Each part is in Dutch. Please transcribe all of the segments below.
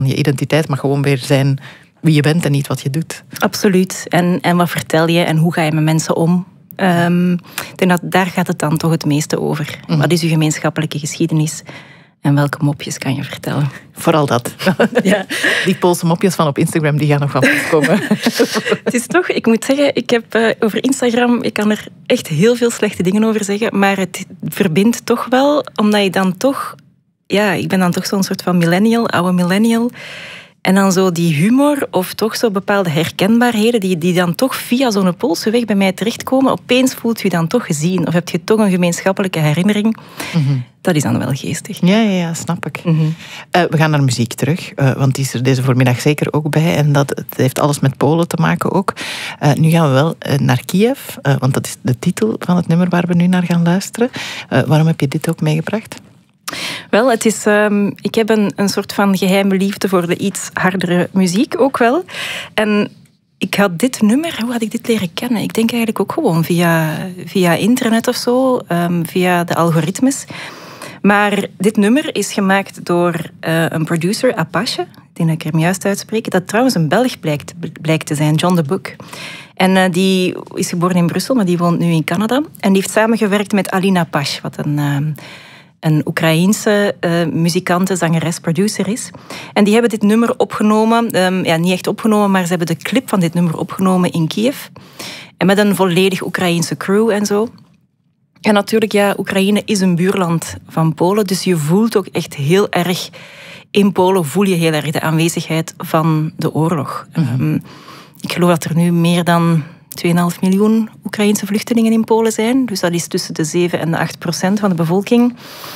Je identiteit mag gewoon weer zijn wie je bent en niet wat je doet. Absoluut. En wat vertel je en hoe ga je met mensen om? Ik denk dat daar gaat het dan toch het meeste over. Wat is je gemeenschappelijke geschiedenis? En welke mopjes kan je vertellen? Vooral dat. Ja. Die Poolse mopjes van op Instagram, die gaan nog van komen. Het is toch, ik moet zeggen, ik heb over Instagram, ik kan er echt heel veel slechte dingen over zeggen, maar het verbindt toch wel, omdat je dan toch, ja, ik ben dan toch zo'n soort van millennial, oude millennial. En dan zo die humor of toch zo bepaalde herkenbaarheden die dan toch via zo'n Poolse weg bij mij terechtkomen. Opeens voelt je dan toch gezien of heb je toch een gemeenschappelijke herinnering. Dat is dan wel geestig. Ja, snap ik. We gaan naar muziek terug, want die is er deze voormiddag zeker ook bij. En het heeft alles met Polen te maken ook. Nu gaan we wel naar Kiev, want dat is de titel van het nummer waar we nu naar gaan luisteren. Waarom heb je dit ook meegebracht? Wel, het is, ik heb een soort van geheime liefde voor de iets hardere muziek ook wel. En ik had dit nummer, hoe had ik dit leren kennen? Ik denk eigenlijk ook gewoon via internet of zo, via de algoritmes. Maar dit nummer is gemaakt door een producer, Apache, ik denk dat ik hem juist uitspreek, dat trouwens een Belg blijkt te zijn, John de Boek. En die is geboren in Brussel, maar die woont nu in Canada. En die heeft samengewerkt met Alina Pash, wat een Oekraïense muzikante, zangeres, producer is. En die hebben dit nummer opgenomen. Niet echt opgenomen, maar ze hebben de clip van dit nummer opgenomen in Kiev. En met een volledig Oekraïense crew en zo. En natuurlijk, ja, Oekraïne is een buurland van Polen. Dus je voelt ook echt heel erg... In Polen voel je heel erg de aanwezigheid van de oorlog. Ik geloof dat er nu meer dan 2,5 miljoen Oekraïense vluchtelingen in Polen zijn. Dus dat is tussen de 7 en de 8% van de bevolking.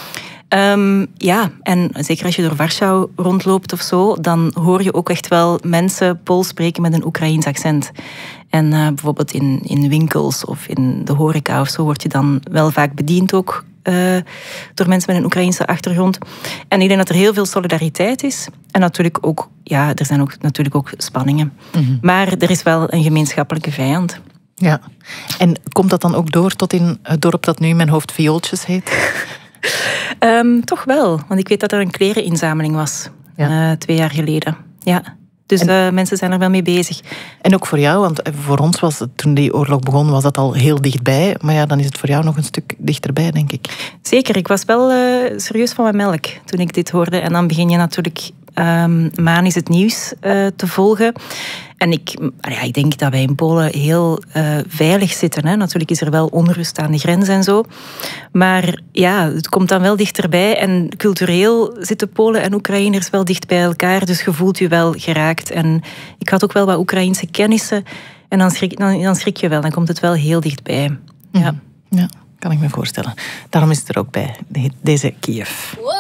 En zeker als je door Warschau rondloopt of zo, dan hoor je ook echt wel mensen Pools spreken met een Oekraïens accent. En bijvoorbeeld in winkels of in de horeca of zo word je dan wel vaak bediend ook door mensen met een Oekraïense achtergrond. En ik denk dat er heel veel solidariteit is. En natuurlijk ook, ja, er zijn ook natuurlijk ook spanningen. Maar er is wel een gemeenschappelijke vijand. Ja. En komt dat dan ook door tot in het dorp dat nu in mijn hoofd Viooltjes heet? Toch wel, want ik weet dat er een klereninzameling was 2 jaar geleden. Ja. Dus mensen zijn er wel mee bezig. En ook voor jou, want voor ons was het, toen die oorlog begon, was dat al heel dichtbij. Maar ja, dan is het voor jou nog een stuk dichterbij, denk ik. Zeker, ik was wel serieus van mijn melk toen ik dit hoorde. En dan begin je natuurlijk manisch het nieuws te volgen. En ik denk dat wij in Polen heel veilig zitten. Hè. Natuurlijk is er wel onrust aan de grens en zo. Maar ja, het komt dan wel dichterbij. En cultureel zitten Polen en Oekraïners wel dicht bij elkaar. Dus je voelt je wel geraakt. En ik had ook wel wat Oekraïense kennissen. En dan schrik je wel. Dan komt het wel heel dichtbij. Ja, kan ik me voorstellen. Daarom is het er ook bij, deze Kiev.